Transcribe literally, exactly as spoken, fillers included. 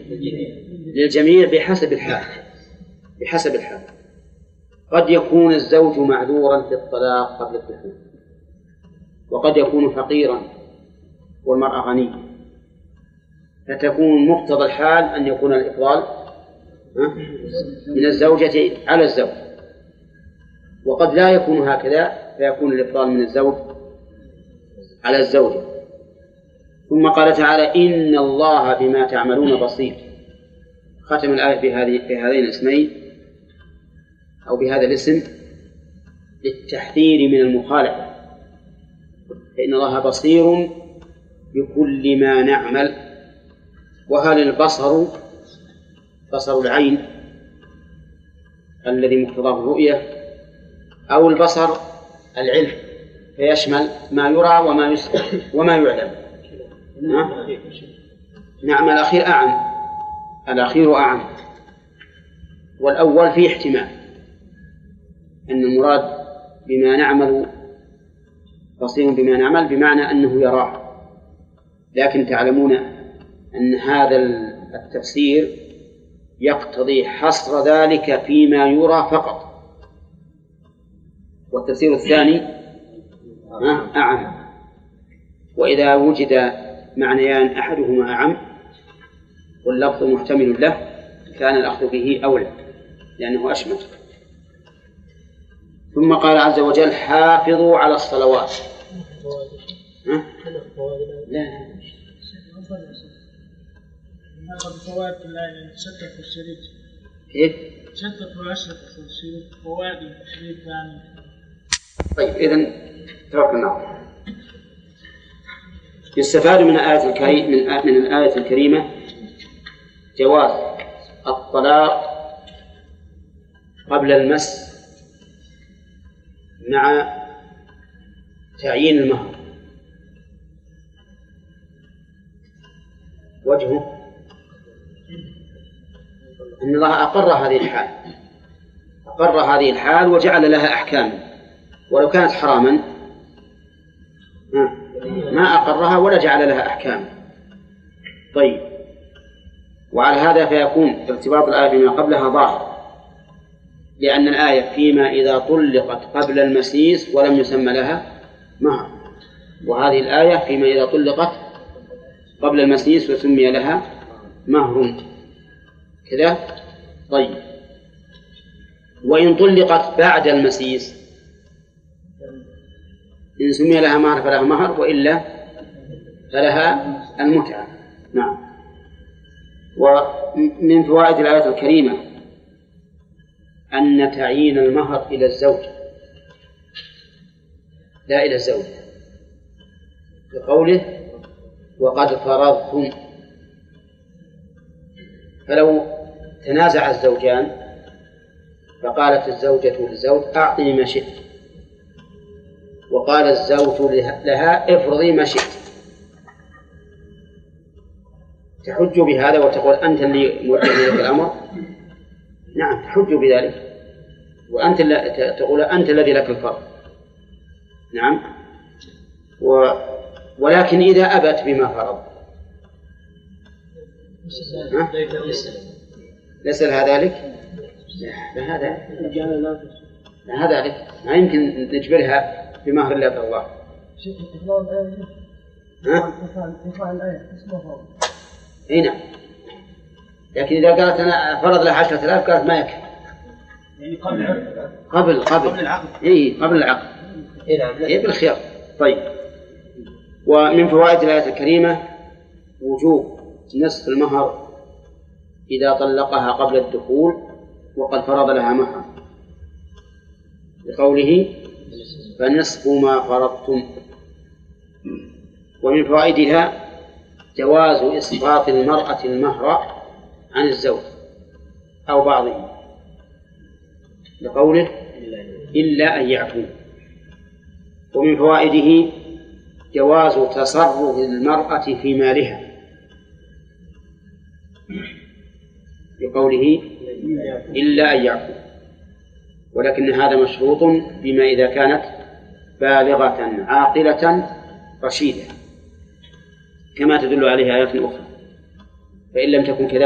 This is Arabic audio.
للجميع بحسب الحال بحسب الحال. قد يكون الزوج معذورا في الطلاق قبل الدخول، وقد يكون فقيرا والمرأة غنية، فتكون مقتضى الحال أن يكون الإفضال من الزوجة على الزوج، وقد لا يكون هكذا فيكون الإفضال من الزوج على الزوجة. ثم قال تعالى إن الله بما تعملون بصير. ختم الآية بهذه بهذين الاسمين أو بهذا الاسم للتحذير من المخالفة، فإن الله بصير بكل ما نعمل. وهل البصر بصر العين الذي مقتضاه الرؤية، أو البصر العلم فيشمل ما يرى وما يسمع وما يعلم؟ نعم الأخير أعم، الأخير أعم، والأول فيه احتمال أن المراد بما نعمل بصير بما نعمل بمعنى أنه يراه، لكن تعلمون أن هذا التفسير يقتضي حصر ذلك فيما يرى فقط، والتفسير الثاني أعم. وإذا وجد معنيان أحدهما أعم واللفظ محتمل له كان الأخذ به أولى لأنه أشمل. ثم قال عز وجل حافظوا على الصلوات. ها؟ لا لا فوائد الله شتت في الشريط. كيف؟ شتت وأشرت في الشريط فوائد الشريط ثاني. طيب إذن توكلنا. يستفاد من الآية الكريمة من من الآية الكريمة جواز الطلاق قبل المس مع تعيين المهر. وجهه أن الله أقر هذه الحال أقر هذه الحال وجعل لها أحكام، ولو كانت حراما ما أقرها ولا جعل لها أحكام. طيب، وعلى هذا فيكون ارتباط الآية بما قبلها ظاهر، لأن الآية فيما إذا طلقت قبل المسيس ولم يسمى لها مهر، وهذه الآية فيما إذا طلقت قبل المسيس وسمي لها مهر كذا. طيب، وإن طلقت بعد المسيس إن سمي لها مهر فلها مهر، وإلا فلها المتعة. نعم. ومن فوائد الآية الكريمة أن تعيين المهر إلى الزوج لا إلى الزوج، بقوله وقد فرضتم. فلو تنازع الزوجان فقالت الزوجة للزوج أعطني ما شئت، وقال الزوج لها افرضي ما شئت، تحج بهذا وتقول أنت اللي موجه لك الأمر؟ نعم تحج بذلك، وأنت تقول أنت الذي لك الفرض. نعم. و ولكن إذا أبت بما فرض ليس لها ذلك؟ لا هذا لا هذا ذلك ما يمكن نجبرها بمهر الله في الله. اي نعم، لكن إذا قالت أنا فرض لها عشرة آلاف قالت ما يكفي يعني قبل قبل قبل العقد. اي قبل العقد. اي نعم اي بالخيار. طيب، ومن فوائد الآية الكريمة وجوب نصف المهر إذا طلقها قبل الدخول وقد فرض لها مهرا، بقوله فنصف ما فرضتم. ومن فوائدها جواز إسقاط المرأة المهر عن الزوج أو بعضه، لقوله إلا أن يعفو. ومن فوائده جواز تصرف المرأة في مالها، بقوله إلا أن يعفو، ولكن هذا مشروط بما إذا كانت بالغة عاقلة رشيدة كما تدل عليها آيات أخرى، فإن لم تكن كذلك